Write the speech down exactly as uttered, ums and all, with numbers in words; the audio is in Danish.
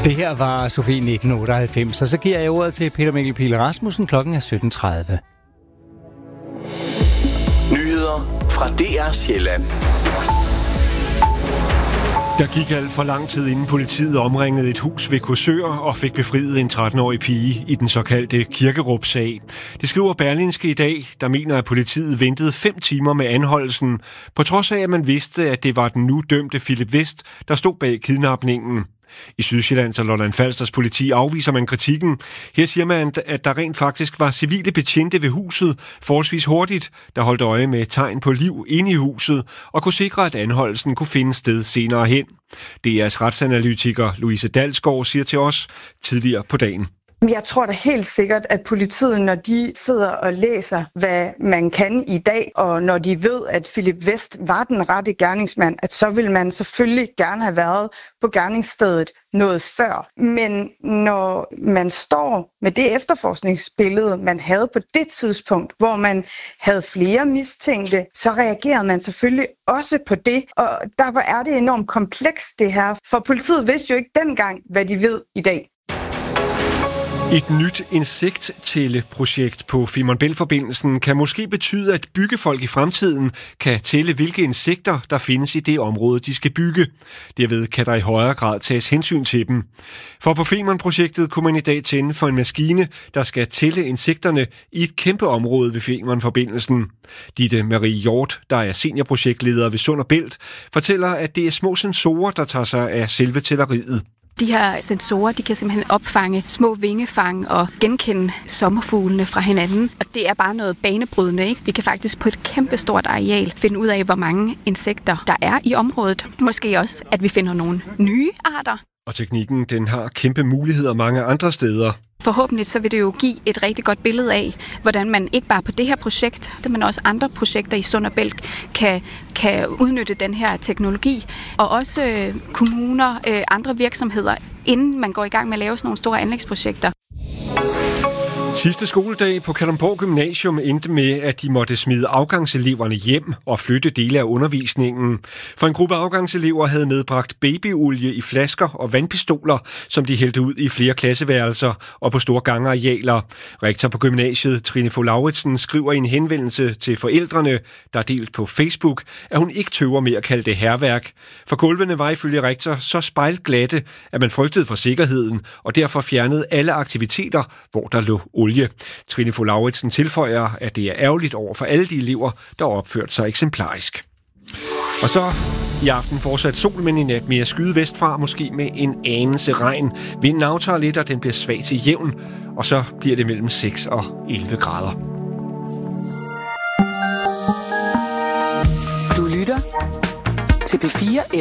Det her var Sofie nitten otteoghalvfems, og så giver jeg ordet til Peter Mikkel Pihl Rasmussen. Klokken er sytten tredive. Nyheder fra D R Sjælland. Der gik alt for lang tid, inden politiet omringede et hus ved Korsør og fik befriet en tretten-årig pige i den såkaldte Kirkerup-sag. Det skriver Berlingske i dag, der mener, at politiet ventede fem timer med anholdelsen, på trods af, at man vidste, at det var den nu dømte Philip West, der stod bag kidnapningen. I Sydsjællands og Lolland-Falsters politi afviser man kritikken. Her siger man, at der rent faktisk var civile betjente ved huset forholdsvis hurtigt, der holdt øje med tegn på liv inde i huset og kunne sikre, at anholdelsen kunne finde sted senere hen. D R's retsanalytiker Louise Dalsgaard siger til os tidligere på dagen. Jeg tror da helt sikkert, at politiet, når de sidder og læser, hvad man kan i dag, og når de ved, at Philip West var den rette gerningsmand, at så vil man selvfølgelig gerne have været på gerningsstedet noget før. Men når man står med det efterforskningsbillede, man havde på det tidspunkt, hvor man havde flere mistænkte, så reagerede man selvfølgelig også på det. Og derfor er det enormt komplekst det her, for politiet vidste jo ikke dengang, hvad de ved i dag. Et nyt insekttælleprojekt på Femern Bælt-forbindelsen kan måske betyde, at byggefolk i fremtiden kan tælle, hvilke insekter, der findes i det område, de skal bygge. Derved kan der i højere grad tages hensyn til dem. For på Femern-projektet kunne man i dag tænde for en maskine, der skal tælle insekterne i et kæmpe område ved Femern-forbindelsen. Ditte Marie Hjort, der er seniorprojektleder ved Sund og Bælt, fortæller, at det er små sensorer, der tager sig af selve tælleriet. De her sensorer, de kan simpelthen opfange små vingefang og genkende sommerfuglene fra hinanden. Og det er bare noget banebrydende, ikke? Vi kan faktisk på et kæmpestort areal finde ud af, hvor mange insekter der er i området. Måske også, at vi finder nogle nye arter. Og teknikken, den har kæmpe muligheder mange andre steder. Forhåbentlig så vil det jo give et rigtig godt billede af, hvordan man ikke bare på det her projekt, men også andre projekter i Sund og Bælt kan, kan udnytte den her teknologi. Og også øh, kommuner, øh, andre virksomheder, inden man går i gang med at lave sådan nogle store anlægsprojekter. Sidste skoledag på Kalundborg Gymnasium endte med, at de måtte smide afgangseleverne hjem og flytte dele af undervisningen. For en gruppe afgangselever havde medbragt babyolie i flasker og vandpistoler, som de hældte ud i flere klasseværelser og på store gangarealer. Rektor på gymnasiet, Trine Fogh Lauritsen, skriver i en henvendelse til forældrene, der er delt på Facebook, at hun ikke tøver med at kalde det hærværk. For gulvene var ifølge rektor så spejlglatte, at man frygtede for sikkerheden og derfor fjernede alle aktiviteter, hvor der lå olie. Trine Fogh Lauritsen tilføjer, at det er ærgerligt over for alle de elever, der har opført sig eksemplarisk. Og så i aften fortsat sol, men i nat mere skyde vestfra, måske med en anelse regn. Vinden aftager lidt, og den bliver svag til jævn, og så bliver det mellem seks og elleve grader. Du lytter til P fire